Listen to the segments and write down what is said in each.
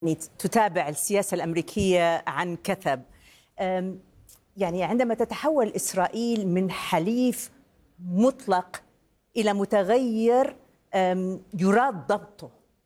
تتابع السياسة الأمريكية عن كثب. يعني عندما تتحول إسرائيل من حليف مطلق إلى متغير يراد ضبطه،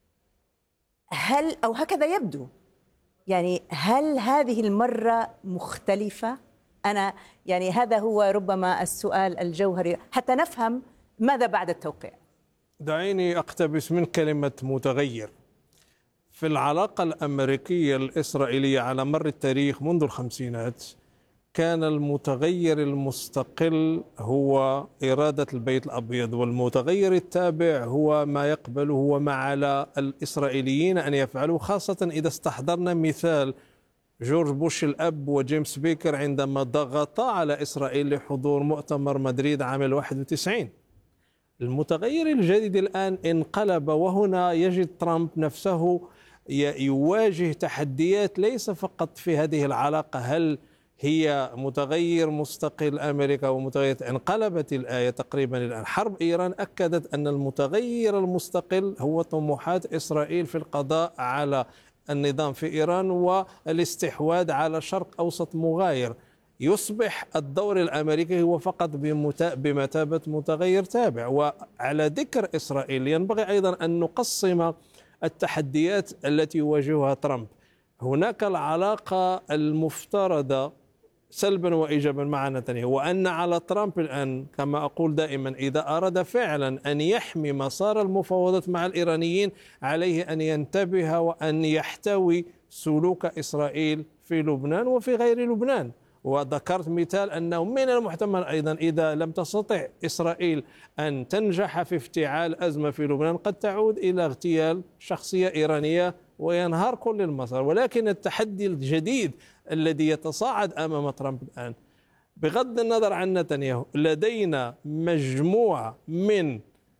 هل أو هكذا يبدو، يعني هل هذه المرة مختلفة؟ يعني هذا هو ربما السؤال الجوهري حتى نفهم ماذا بعد التوقيع. دعيني أقتبس من كلمة متغير. في العلاقة الأمريكية الإسرائيلية على مر التاريخ منذ الخمسينات كان المتغير المستقل هو إرادة البيت الأبيض، والمتغير التابع هو ما يقبله وما على الإسرائيليين أن يفعلوا، خاصة إذا استحضرنا مثال جورج بوش الأب وجيمس بيكر عندما ضغطا على إسرائيل لحضور مؤتمر مدريد عام 91. المتغير الجديد الآن انقلب، وهنا يجد ترامب نفسه يواجه تحديات ليس فقط في هذه العلاقة، هل هي متغير مستقل أمريكا ومتغير، انقلبت الآية تقريبا الآن. حرب إيران أكدت أن المتغير المستقل هو طموحات إسرائيل في القضاء على النظام في إيران والاستحواذ على شرق أوسط مغاير. يصبح الدور الأمريكي هو فقط بمثابة متغير تابع. وعلى ذكر إسرائيل ينبغي أيضا أن نقسم التحديات التي يواجهها ترامب. هناك العلاقة المفترضة سلبا وإيجابا مع نتنياهو، وأن على ترامب الآن كما أقول دائما إذا أراد فعلا أن يحمي مسار المفاوضات مع الإيرانيين عليه أن ينتبه وأن يحتوي سلوك إسرائيل في لبنان وفي غير لبنان. وذكرت مثال أنه من المحتمل أيضا إذا لم تستطع إسرائيل أن تنجح في افتعال أزمة في لبنان قد تعود إلى اغتيال شخصية إيرانية وينهار كل المسار. ولكن التحدي الجديد الذي يتصاعد أمام ترامب الآن بغض النظر عن نتنياهو، لدينا مجموعة من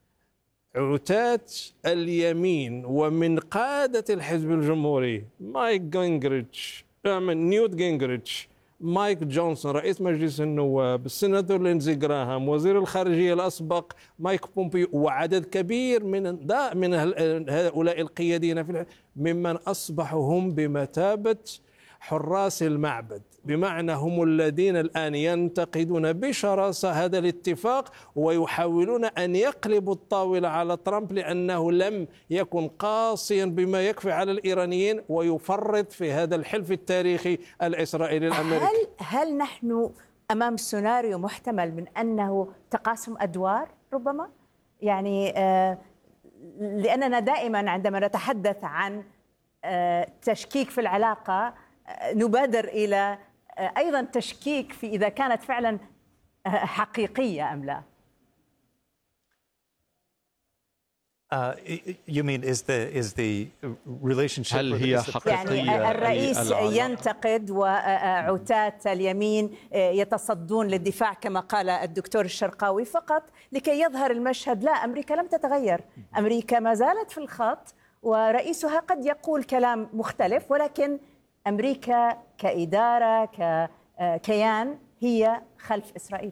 عتاة اليمين ومن قادة الحزب الجمهوري، مايك جينغريتش، نيوت جينغريتش، مايك جونسون رئيس مجلس النواب، السيناتور لينزي جراهام، وزير الخارجية الأسبق مايك بومبيو، وعدد كبير من هؤلاء القياديين ممن أصبحوا هم بمثابة حراس المعبد، بمعنى هم الذين الآن ينتقدون بشراسة هذا الاتفاق ويحاولون أن يقلبوا الطاولة على ترامب لأنه لم يكن قاسيا بما يكفي على الإيرانيين ويفرط في هذا الحلف التاريخي الإسرائيلي الأمريكي. هل نحن أمام سيناريو محتمل من أنه تقاسم أدوار ربما؟ يعني لأننا دائما عندما نتحدث عن تشكيك في العلاقة نبادر إلى أيضا تشكيك في إذا كانت فعلا حقيقية أم لا. هل هي حقيقية؟ يعني الرئيس ينتقد وعتاة اليمين يتصدون للدفاع كما قال الدكتور الشرقاوي فقط لكي يظهر المشهد لا، أمريكا لم تتغير، أمريكا ما زالت في الخط ورئيسها قد يقول كلام مختلف، ولكن أمريكا كإدارة ككيان هي خلف إسرائيل.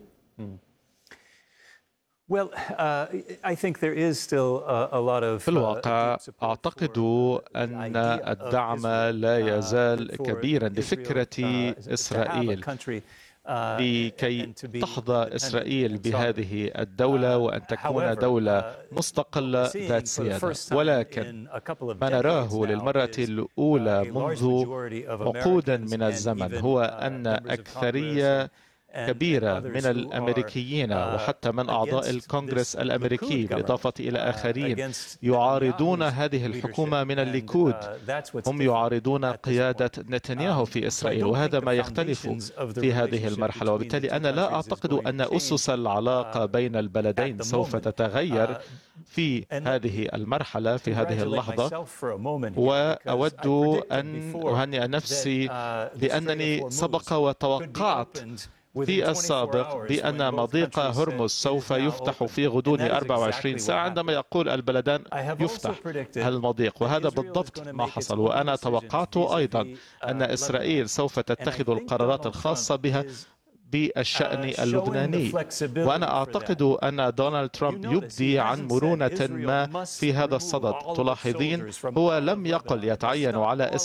في الواقع أعتقد أن الدعم لا يزال كبيرا لفكرة إسرائيل لكي تحظى إسرائيل بهذه الدولة وأن تكون دولة مستقلة ذات سيادة. ولكن ما نراه للمرة الأولى منذ عقود من الزمن هو أن أكثرية كبيرة من الأمريكيين وحتى من أعضاء الكونغرس الأمريكي بالإضافة إلى آخرين يعارضون هذه الحكومة من الليكود، هم يعارضون قيادة نتنياهو في إسرائيل، وهذا ما يختلف في هذه المرحلة. وبالتالي أنا لا أعتقد أن أسس العلاقة بين البلدين سوف تتغير في هذه المرحلة في هذه اللحظة. وأود أن أهنئ نفسي لأنني سبق وتوقعت في السابق بأن مضيق هرمز سوف يفتح في غضون 24 ساعة عندما يقول البلدان يفتح المضيق، وهذا بالضبط ما حصل. وأنا توقعت أيضا أن إسرائيل سوف تتخذ القرارات الخاصة بها بالشأن اللبناني. وأنا أعتقد أن دونالد ترامب يبدي عن مرونة ما في هذا الصدد. تلاحظين هو لم يقل يتعين على